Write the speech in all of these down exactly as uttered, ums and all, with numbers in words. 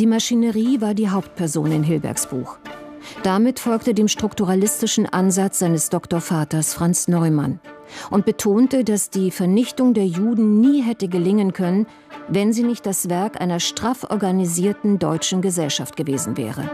Die Maschinerie war die Hauptperson in Hilbergs Buch. Damit folgte dem strukturalistischen Ansatz seines Doktorvaters Franz Neumann und betonte, dass die Vernichtung der Juden nie hätte gelingen können, wenn sie nicht das Werk einer straff organisierten deutschen Gesellschaft gewesen wäre.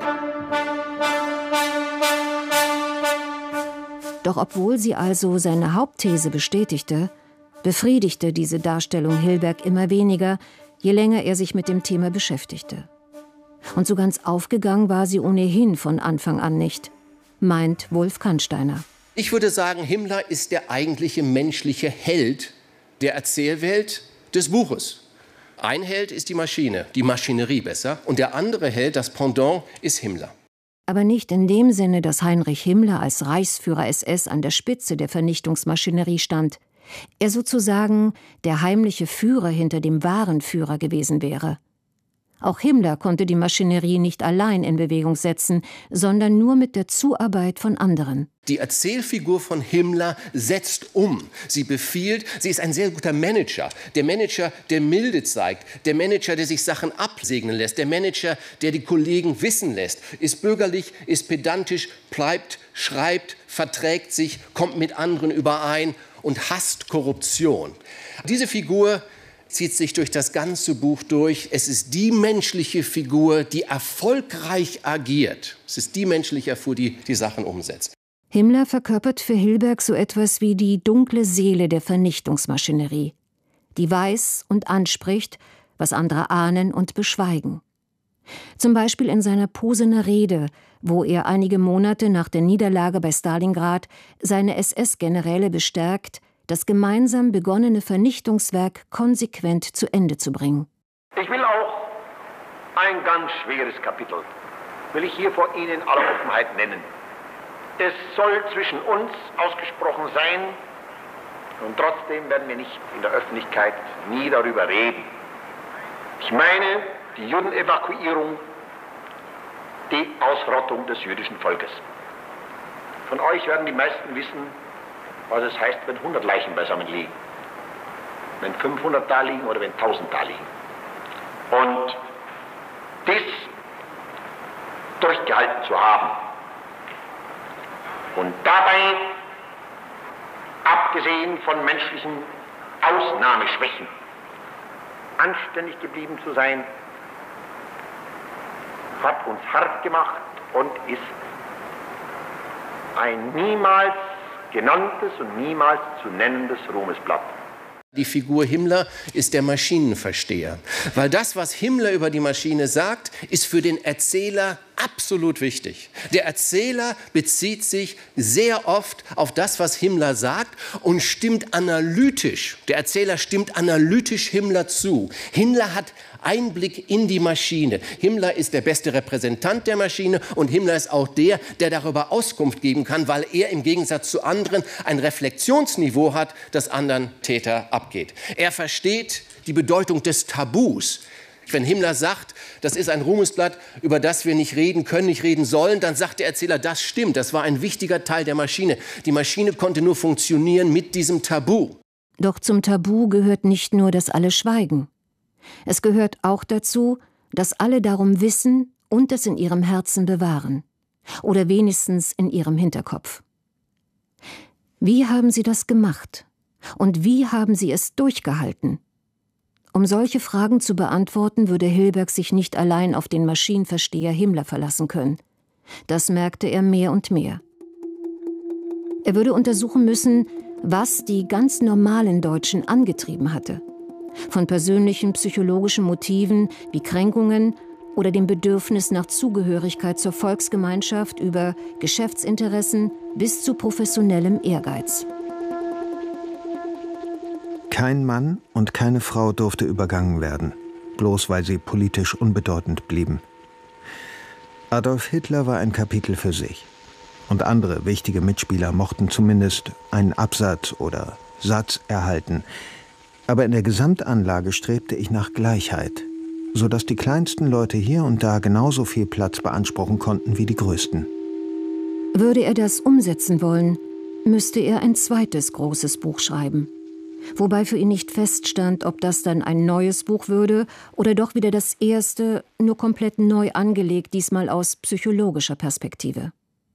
Doch obwohl sie also seine Hauptthese bestätigte, befriedigte diese Darstellung Hilberg immer weniger, je länger er sich mit dem Thema beschäftigte. Und so ganz aufgegangen war sie ohnehin von Anfang an nicht, meint Wolf Kannsteiner. Ich würde sagen, Himmler ist der eigentliche menschliche Held der Erzählwelt des Buches. Ein Held ist die Maschine, die Maschinerie besser, und der andere Held, das Pendant, ist Himmler. Aber nicht in dem Sinne, dass Heinrich Himmler als Reichsführer S S an der Spitze der Vernichtungsmaschinerie stand. Er sozusagen der heimliche Führer hinter dem wahren Führer gewesen wäre. Auch Himmler konnte die Maschinerie nicht allein in Bewegung setzen, sondern nur mit der Zuarbeit von anderen. Die Erzählfigur von Himmler setzt um. Sie befiehlt, sie ist ein sehr guter Manager. Der Manager, der Milde zeigt, der Manager, der sich Sachen absegnen lässt, der Manager, der die Kollegen wissen lässt, ist bürgerlich, ist pedantisch, bleibt, schreibt, verträgt sich, kommt mit anderen überein und hasst Korruption. Diese Figur zieht sich durch das ganze Buch durch. Es ist die menschliche Figur, die erfolgreich agiert. Es ist die menschliche Figur, die die Sachen umsetzt. Himmler verkörpert für Hilberg so etwas wie die dunkle Seele der Vernichtungsmaschinerie, die weiß und anspricht, was andere ahnen und beschweigen. Zum Beispiel in seiner Posener Rede, wo er einige Monate nach der Niederlage bei Stalingrad seine S S-Generäle bestärkt, das gemeinsam begonnene Vernichtungswerk konsequent zu Ende zu bringen. Ich will auch ein ganz schweres Kapitel, will ich hier vor Ihnen in aller Offenheit nennen. Es soll zwischen uns ausgesprochen sein und trotzdem werden wir nicht in der Öffentlichkeit nie darüber reden. Ich meine die Judenevakuierung, die Ausrottung des jüdischen Volkes. Von euch werden die meisten wissen, was es heißt, wenn hundert Leichen beisammen liegen, wenn fünfhundert da liegen oder wenn tausend da liegen. Und dies durchgehalten zu haben und dabei, abgesehen von menschlichen Ausnahmeschwächen, anständig geblieben zu sein, hat uns hart gemacht und ist ein niemals genanntes und niemals zu nennendes Ruhmesblatt. Die Figur Himmler ist der Maschinenversteher, weil das, was Himmler über die Maschine sagt, ist für den Erzähler absolut wichtig. Der Erzähler bezieht sich sehr oft auf das, was Himmler sagt und stimmt analytisch. Der Erzähler stimmt analytisch Himmler zu. Himmler hat Einblick in die Maschine. Himmler ist der beste Repräsentant der Maschine und Himmler ist auch der, der darüber Auskunft geben kann, weil er im Gegensatz zu anderen ein Reflexionsniveau hat, das anderen Täter abgeht. Er versteht die Bedeutung des Tabus. Wenn Himmler sagt, das ist ein Ruhmesblatt, über das wir nicht reden können, nicht reden sollen, dann sagt der Erzähler, das stimmt, das war ein wichtiger Teil der Maschine. Die Maschine konnte nur funktionieren mit diesem Tabu. Doch zum Tabu gehört nicht nur, dass alle schweigen. Es gehört auch dazu, dass alle darum wissen und es in ihrem Herzen bewahren. Oder wenigstens in ihrem Hinterkopf. Wie haben sie das gemacht? Und wie haben sie es durchgehalten? Um solche Fragen zu beantworten, würde Hilberg sich nicht allein auf den Maschinenversteher Himmler verlassen können. Das merkte er mehr und mehr. Er würde untersuchen müssen, was die ganz normalen Deutschen angetrieben hatte. Von persönlichen psychologischen Motiven wie Kränkungen oder dem Bedürfnis nach Zugehörigkeit zur Volksgemeinschaft über Geschäftsinteressen bis zu professionellem Ehrgeiz. Kein Mann und keine Frau durfte übergangen werden, bloß weil sie politisch unbedeutend blieben. Adolf Hitler war ein Kapitel für sich. Und andere wichtige Mitspieler mochten zumindest einen Absatz oder Satz erhalten. Aber in der Gesamtanlage strebte ich nach Gleichheit, sodass die kleinsten Leute hier und da genauso viel Platz beanspruchen konnten wie die größten. Würde er das umsetzen wollen, müsste er ein zweites großes Buch schreiben. wobei für ihn nicht feststand, ob das dann ein neues Buch würde oder doch wieder das erste, nur komplett neu angelegt, diesmal aus psychologischer Perspektive.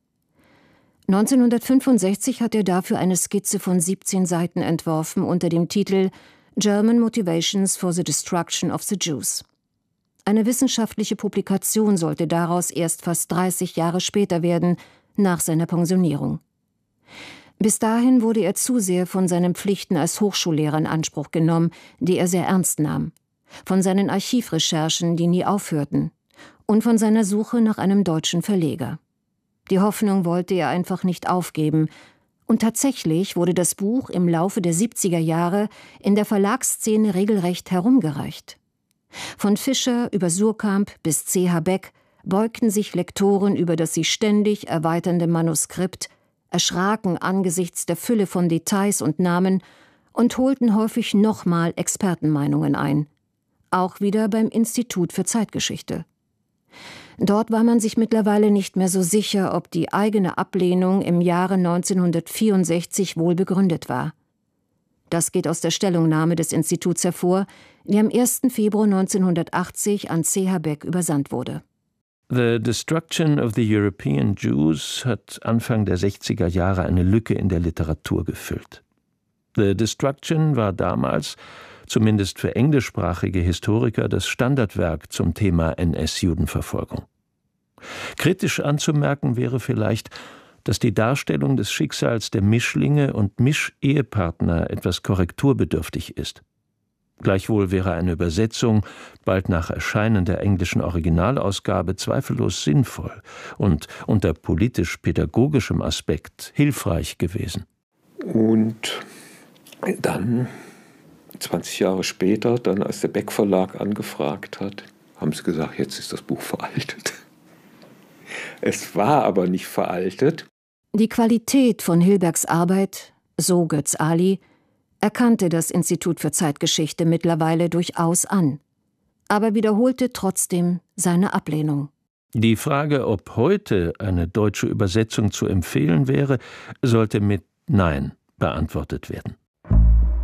neunzehnhundertfünfundsechzig hat er dafür eine Skizze von siebzehn Seiten entworfen unter dem Titel German Motivations for the Destruction of the Jews. Eine wissenschaftliche Publikation sollte daraus erst fast dreißig Jahre später werden, nach seiner Pensionierung. Bis dahin wurde er zu sehr von seinen Pflichten als Hochschullehrer in Anspruch genommen, die er sehr ernst nahm, von seinen Archivrecherchen, die nie aufhörten, und von seiner Suche nach einem deutschen Verleger. Die Hoffnung wollte er einfach nicht aufgeben, und tatsächlich wurde das Buch im Laufe der siebziger Jahre in der Verlagsszene regelrecht herumgereicht. Von Fischer über Surkamp bis C H Beck beugten sich Lektoren über das sich ständig erweiternde Manuskript, erschraken angesichts der Fülle von Details und Namen und holten häufig nochmal Expertenmeinungen ein. Auch wieder beim Institut für Zeitgeschichte. Dort war man sich mittlerweile nicht mehr so sicher, ob die eigene Ablehnung im Jahre neunzehnhundertvierundsechzig wohl begründet war. Das geht aus der Stellungnahme des Instituts hervor, die am ersten Februar neunzehnhundertachtzig an C H Beck übersandt wurde. The Destruction of the European Jews hat Anfang der sechziger Jahre eine Lücke in der Literatur gefüllt. The Destruction war damals, zumindest für englischsprachige Historiker, das Standardwerk zum Thema N S-Judenverfolgung. Kritisch anzumerken wäre vielleicht, dass die Darstellung des Schicksals der Mischlinge und Mischehepartner etwas korrekturbedürftig ist. Gleichwohl wäre eine Übersetzung bald nach Erscheinen der englischen Originalausgabe zweifellos sinnvoll und unter politisch-pädagogischem Aspekt hilfreich gewesen. Und dann, zwanzig Jahre später, dann als der Beck Verlag angefragt hat, haben sie gesagt, jetzt ist das Buch veraltet. Es war aber nicht veraltet. Die Qualität von Hilbergs Arbeit, so Götz Ali, erkannte das Institut für Zeitgeschichte mittlerweile durchaus an, aber wiederholte trotzdem seine Ablehnung. Die Frage, ob heute eine deutsche Übersetzung zu empfehlen wäre, sollte mit Nein beantwortet werden.